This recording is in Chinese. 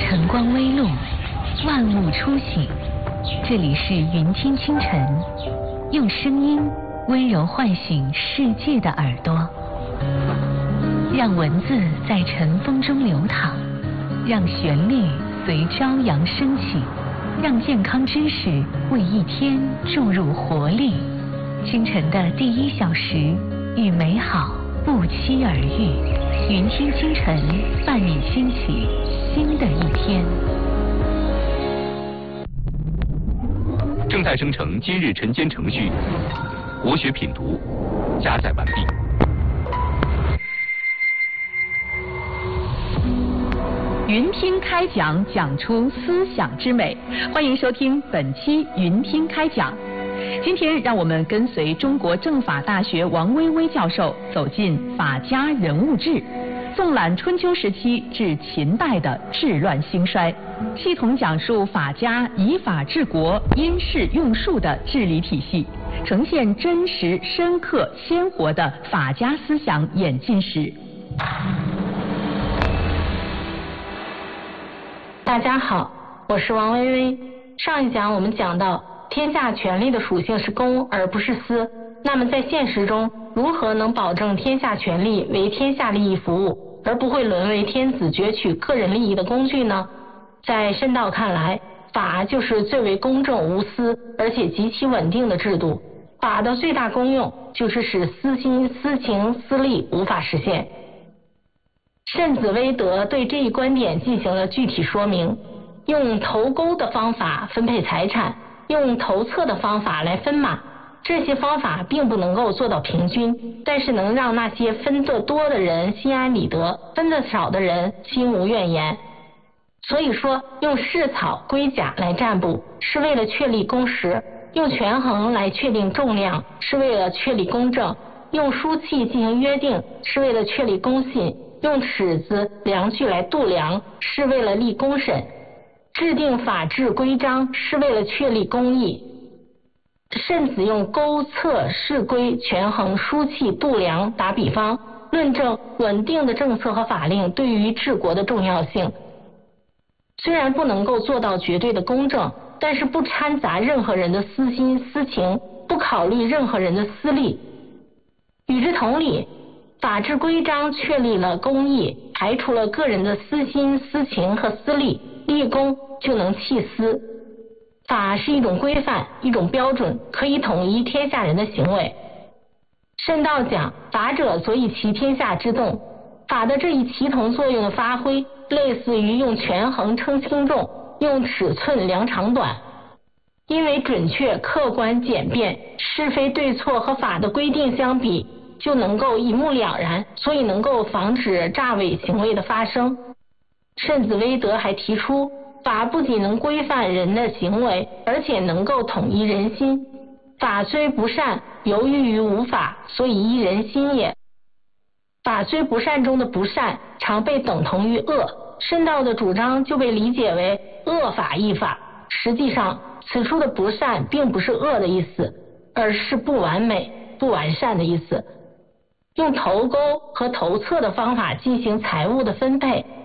晨光微露，万物初醒。这里是云听清晨，用声音温柔唤醒世界的耳朵，让文字在晨风中流淌，让旋律随朝阳升起，让健康知识为一天注入活力。清晨的第1小时，与美好不期而遇。云听清晨，伴你兴起新的一天。 正在生成今日晨间程序，国学品读，加载完毕。 云听开讲，讲出思想之美。欢迎收听本期云听开讲。今天让我们跟随中国政法大学王薇薇教授走进法家人物志，纵览春秋时期至秦代的治乱兴衰，系统讲述法家以法治国、因势用术的治理体系，呈现真实、深刻、鲜活的法家思想演进史。 大家好，我是王薇薇。上一讲我们讲到，天下权力的属性是公而不是私。那么在现实中，如何能保证天下权力为天下利益服务，而不会沦为天子攫取个人利益的工具呢？在申道看来，法就是最为公正无私而且极其稳定的制度。法的最大功用就是使私心、私情、私利无法实现。慎子威德对这一观点进行了具体说明，用投钩的方法分配财产，用投册的方法来分马，这些方法并不能够做到平均，但是能让那些分得多的人心安理得，分得少的人心无怨言。所以说，用市草、龟甲来占卜是为了确立公实，用权衡来确定重量是为了确立公正，用书契进行约定是为了确立公信，用尺子、量具来度量是为了立公审，制定法制规章是为了确立公义。慎子用钩、测、试规、权衡、书契、度量打比方，论证稳定的政策和法令对于治国的重要性。虽然不能够做到绝对的公正，但是不掺杂任何人的私心私情，不考虑任何人的私利。与之同理，法治规章确立了公义，排除了个人的私心私情和私利，立公就能弃私。法是一种规范，一种标准，可以统一天下人的行为。慎道讲，法者所以齐天下之动。法的这一齐同作用的发挥，类似于用权衡称轻重，用尺寸量长短。因为准确、客观、简便，是非对错和法的规定相比，就能够一目了然，所以能够防止诈伪行为的发生。慎子威德还提出，法不仅能规范人的行为，而且能够统一人心。法虽不善，由于无法，所以依人心也。法虽不善中的不善，常被等同于恶。慎道的主张就被理解为恶法亦法。实际上，此处的不善并不是恶的意思，而是不完美、不完善的意思。用投钩和投册的方法进行财物的分配，